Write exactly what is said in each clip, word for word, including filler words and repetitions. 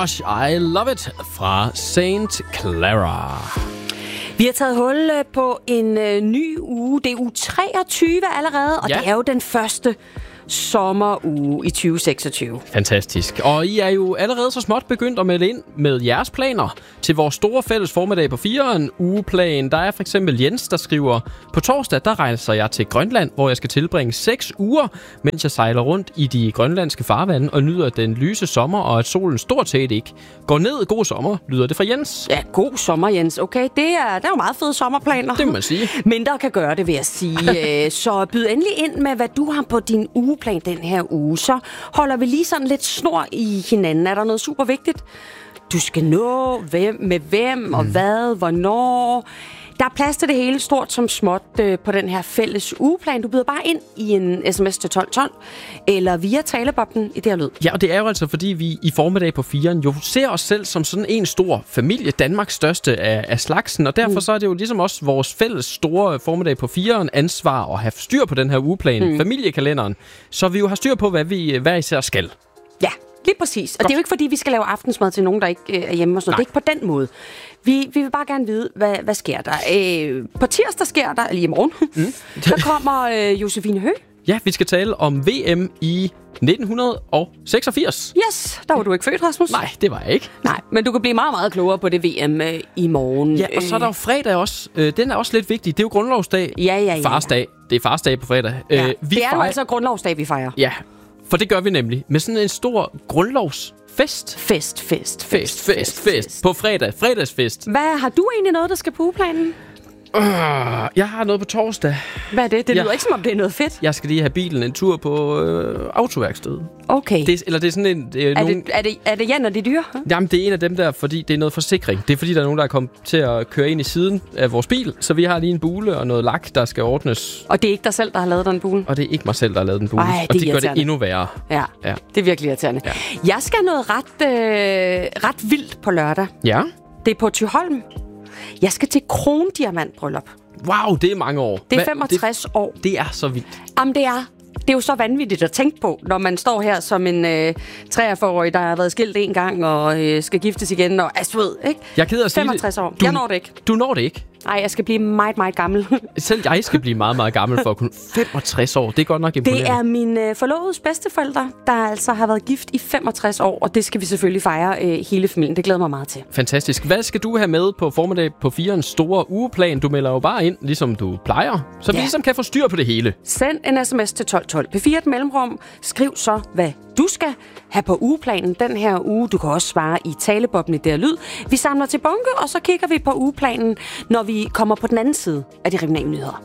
Gosh, I Love It fra Saint Clara. Vi har taget hul på en øh, ny uge. Det er uge treogtyve allerede, og ja. Det er jo den første sommeruge i tyve seksogtyve. Fantastisk. Og I er jo allerede så småt begyndt at melde ind med jeres planer til vores store fælles formiddag på fireren ugeplan. Der er for eksempel Jens, der skriver: på torsdag, der rejser jeg til Grønland, hvor jeg skal tilbringe seks uger, mens jeg sejler rundt i de grønlandske farvande og nyder den lyse sommer, og at solen stort set ikke går ned. God sommer, lyder det fra Jens. Ja, god sommer, Jens. Okay, det er, det er jo meget fede sommerplaner. Det må man sige. Mindre kan gøre det, vil jeg sige. Så byd endelig ind med, hvad du har på din uge plan den her uge, så holder vi lige sådan lidt snor i hinanden. Er der noget super vigtigt? Du skal nå hvem, med hvem og hvad, hvornår. Der er plads til det hele, stort som småt, øh, på den her fælles ugeplan. Du byder bare ind i en sms til tolv tolv, eller via taleboblen i det her lyd. Ja, og det er jo altså, fordi vi i formiddag på fireren jo ser os selv som sådan en stor familie, Danmarks største af, af slagsen, og derfor mm. så er det jo ligesom også vores fælles store formiddag på fireren ansvar at have styr på den her ugeplan, mm. familiekalenderen, så vi jo har styr på, hvad vi hver især skal. Ja, lige præcis. Og Godt. Det er jo ikke, fordi vi skal lave aftensmad til nogen, der ikke øh, er hjemme og sådan noget. Det er ikke på den måde. Vi, vi vil bare gerne vide, hvad, hvad sker der. Øh, på tirsdag sker der, eller i morgen, mm. der kommer øh, Josefine Høgh. Ja, vi skal tale om V M i nitten seksogfirs. Yes, der var du ikke født, Rasmus. Nej, det var jeg ikke. Nej, men du kan blive meget, meget klogere på det V M øh, i morgen. Ja, og så er der jo fredag også. Øh, den er også lidt vigtig. Det er jo grundlovsdag. Ja, ja, ja. Farsdag. Det er farsdag på fredag. Ja, øh, vi det er fejrer... jo altså grundlovsdag, vi fejrer. Ja, for det gør vi nemlig. Med sådan en stor grundlovs... Fest. Fest, fest, fest, fest, fest. På fredag. Fredagsfest. Hvad, har du egentlig noget, der skal på ugeplanen? Uh, jeg har noget på torsdag. Hvad er det? Det lyder jeg, ikke, som om det er noget fedt. Jeg skal lige have bilen en tur på øh, autoværkstedet. Okay. Det, eller det er sådan en... Øh, er, nogen... det, er, det, er det Jan og de dyr? Jamen, det er en af dem der, fordi det er noget forsikring. Det er fordi, der er nogen, der er kommet til at køre ind i siden af vores bil. Så vi har lige en bule og noget lak, der skal ordnes. Og det er ikke dig selv, der har lavet den bule? Og det er ikke mig selv, der har lavet den bule. Ej, det og det gør det endnu værre. Ja, ja, det er virkelig irriterende. Ja. Jeg skal noget ret, øh, ret vildt på lørdag. Ja? Det er på Thyholm. Jeg skal til krondiamantbryllup. Wow, det er mange år. Det er femogtres det, år. Det er så vildt. Jamen, det er... Det er jo så vanvittigt at tænke på, når man står her som en øh, treogfyrre-årig, der har været skilt en gang og øh, skal giftes igen. Og altså, ved, ikke? Jeg er ked af at sige femogtres år. Du, jeg når det ikke. Du når det ikke? Nej, jeg skal blive meget, meget gammel. Selv jeg skal blive meget, meget gammel for at kunne... femogtres år, det er godt nok imponerende. Det er min øh, forlovedes bedsteforældre, der altså har været gift i femogtres år, og det skal vi selvfølgelig fejre øh, hele familien. Det glæder mig meget til. Fantastisk. Hvad skal du have med på formiddag på firens store ugeplan? Du melder jo bare ind, ligesom du plejer, så vi ja. ligesom kan få styr på det hele. Send en sms til tolv tolv. P fire et mellemrum. Skriv så, hvad du skal have på ugeplanen den her uge. Du kan også svare i taleboblen i der lyd. Vi samler til bunke, og så kigger vi på ugeplanen, når vi kommer på den anden side af de regionale nyheder.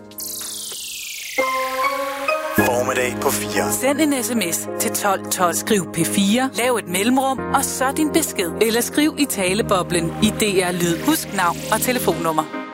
Formiddag på fire. Send en sms til tolv tolv. Skriv P fire, lav et mellemrum, og så din besked. Eller skriv i taleboblen i D R Lyd. Husk navn og telefonnummer.